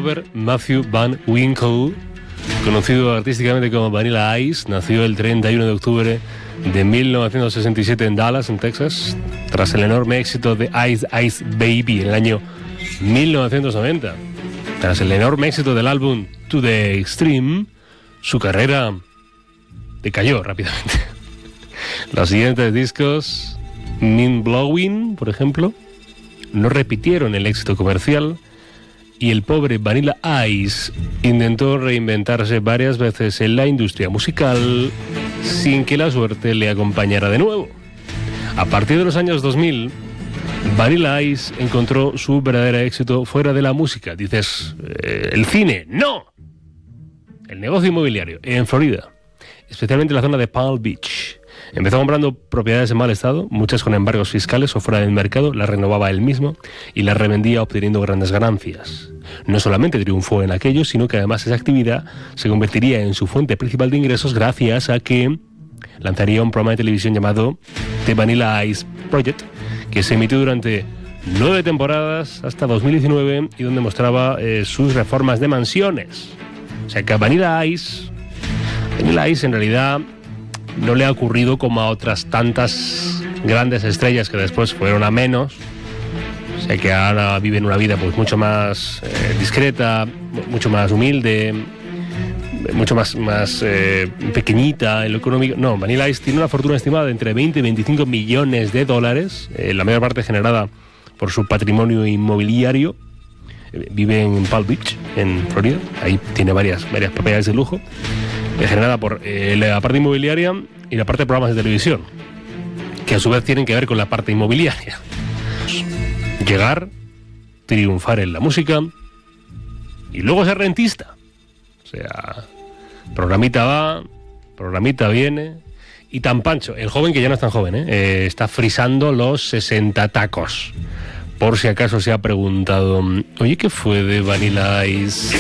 Robert Matthew Van Winkle, conocido artísticamente como Vanilla Ice, nació el 31 de octubre de 1967 en Dallas, en Texas, tras el enorme éxito de Ice Ice Baby en el año 1990. Tras el enorme éxito del álbum To The Extreme, su carrera decayó rápidamente. Los siguientes discos, Mind Blowing, por ejemplo, no repitieron el éxito comercial y el pobre Vanilla Ice intentó reinventarse varias veces en la industria musical sin que la suerte le acompañara de nuevo. A partir de los años 2000, Vanilla Ice encontró su verdadero éxito fuera de la música. Dices, ¿el cine? ¡No! El negocio inmobiliario, en Florida, especialmente en la zona de Palm Beach. Empezó comprando propiedades en mal estado, muchas con embargos fiscales o fuera del mercado, las renovaba él mismo y las revendía obteniendo grandes ganancias. No solamente triunfó en aquello, sino que además esa actividad se convertiría en su fuente principal de ingresos gracias a que lanzaría un programa de televisión llamado The Vanilla Ice Project, que se emitió durante 9 temporadas hasta 2019 y donde mostraba sus reformas de mansiones. O sea que a Vanilla Ice en realidad no le ha ocurrido como a otras tantas grandes estrellas que después fueron a menos. O sea que ahora viven una vida pues mucho más discreta, mucho más humilde, mucho más pequeñita en lo económico. No, Vanilla Ice tiene una fortuna estimada de entre 20 y 25 millones de dólares, la mayor parte generada por su patrimonio inmobiliario. Vive en Palm Beach, en Florida. Ahí tiene varias propiedades de lujo, generada por la parte inmobiliaria y la parte de programas de televisión, que a su vez tienen que ver con la parte inmobiliaria. Llegar, triunfar en la música y luego ser rentista. O sea, programita va, programita viene y tan pancho. El joven, que ya no es tan joven, está frisando los 60 tacos. Por si acaso se ha preguntado, oye, ¿qué fue de Vanilla Ice?